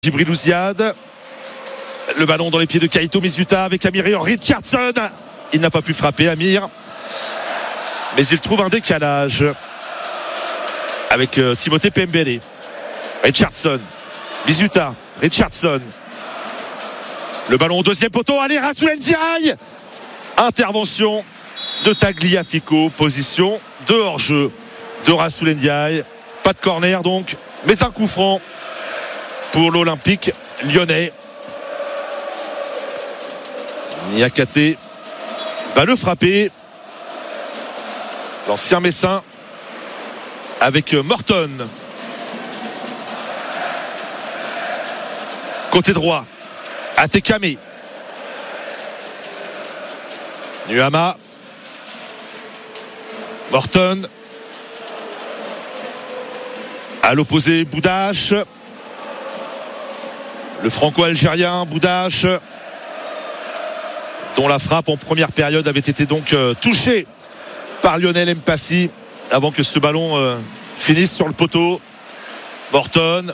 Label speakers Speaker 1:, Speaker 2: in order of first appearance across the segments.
Speaker 1: Djibril Ouziad, le ballon dans les pieds de Kaito Mizuta avec Amir Richardson. Il n'a pas pu frapper Amir, mais il trouve un décalage avec Timothée Pembele. Richardson, Mizuta, Richardson, le ballon au deuxième poteau. Allez, Rassoul Ndiaye, intervention de Tagliafico, position de hors-jeu de Rassoul Ndiaye. Pas de corner donc, mais un coup franc pour l'Olympique lyonnais. Niakate va le frapper. L'ancien Messin avec Morton. Côté droit, Atekame. Nuama. Morton. À l'opposé, Boudache. Le franco-algérien Boudache, dont la frappe en première période avait été donc touchée par Lionel Mpassi avant que ce ballon finisse sur le poteau. Morton,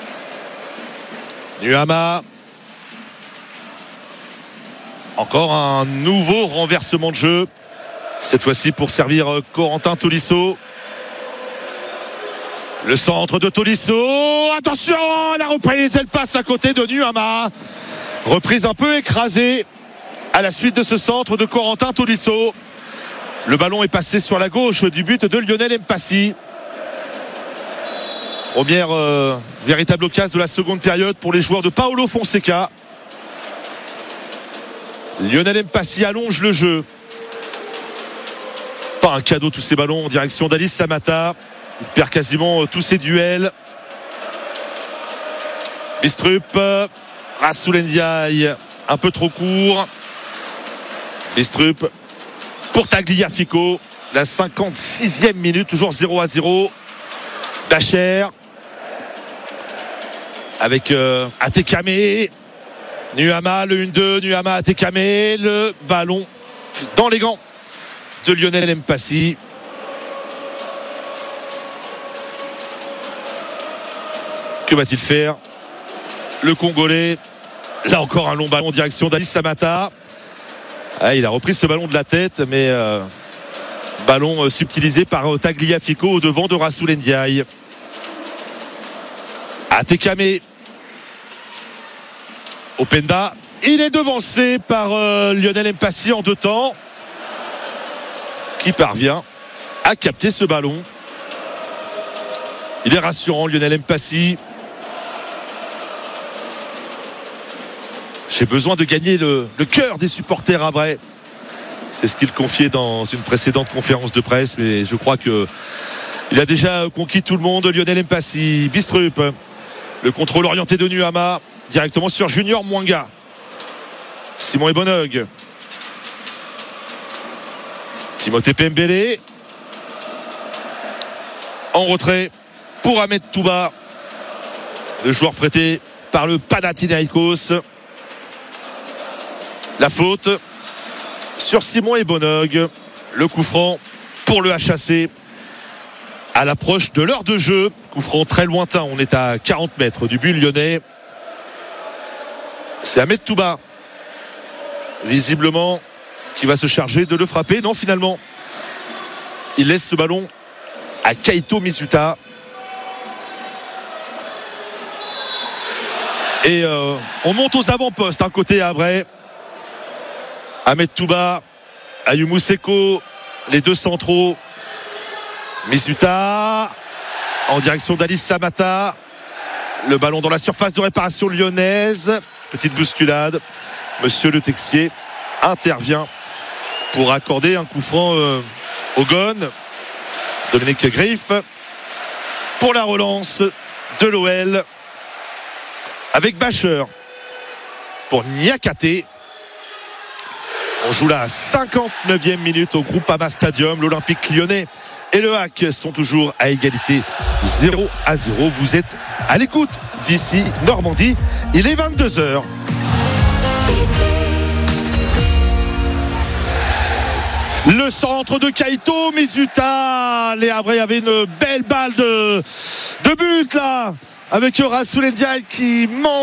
Speaker 1: Nuama, encore un nouveau renversement de jeu, cette fois-ci pour servir Corentin Tolisso. Le centre de Tolisso, attention, la reprise, elle passe à côté de Nuama. Reprise un peu écrasée à la suite de ce centre de Corentin Tolisso. Le ballon est passé sur la gauche du but de Lionel Mpassi. Première véritable occasion de la seconde période pour les joueurs de Paulo Fonseca. Lionel Mpassi allonge le jeu. Pas un cadeau tous ces ballons en direction d'Alice Samata. Il perd quasiment tous ses duels. Bistrup, Rassoul Ndiaye, un peu trop court. Bistrup pour Tagliafico, la 56e minute, toujours 0-0. Dacher avec Atekame. Nuama, le 1-2, Nuama, Atekame, le ballon dans les gants de Lionel Mpassi. Que va-t-il faire, le Congolais? Là encore un long ballon en direction d'Alice Samata. Il a repris ce ballon de la tête, mais ballon subtilisé par Tagliafico au devant de Rassoul Ndiaye. Atekame. Openda, il est devancé par Lionel Mpassi en deux temps, qui parvient à capter ce ballon. Il est rassurant, Lionel Mpassi. J'ai besoin de gagner le cœur des supporters à vrai. C'est ce qu'il confiait dans une précédente conférence de presse, mais je crois qu'il a déjà conquis tout le monde. Lionel Mpassi, Bistrup, le contrôle orienté de Nuama, directement sur Junior Mwanga. Simon Ebonog. Timothée Pembele. En retrait pour Ahmed Touba, le joueur prêté par le Panathinaikos. La faute sur Simon Ebonog. Le coup franc pour le HAC à l'approche de l'heure de jeu. Coup franc très lointain, on est à 40 mètres du but lyonnais. C'est Ahmed Touba, visiblement, qui va se charger de le frapper. Non, finalement, il laisse ce ballon à Kaito Mizuta. Et on monte aux avant-postes, un côté à vrai. Ahmed Touba, Ayumu Seko, les deux centraux. Mizuta en direction d'Alice Samata. Le ballon dans la surface de réparation lyonnaise. Petite bousculade. Monsieur Le Texier intervient pour accorder un coup franc au Gone. Dominique Griff pour la relance de l'OL avec Bacher pour Niakate. On joue la 59e minute au Groupama Stadium. L'Olympique lyonnais et le HAC sont toujours à égalité 0-0. Vous êtes à l'écoute d'ici Normandie. Il est 22h. Le centre de Kaito Mizuta. Les Havrais avaient une belle balle de but là, avec Rassoul Ndiaye qui manque.